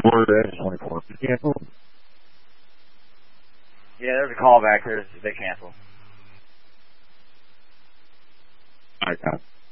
4-24. Cancel. Yeah, there's a call back. They canceled. I got it.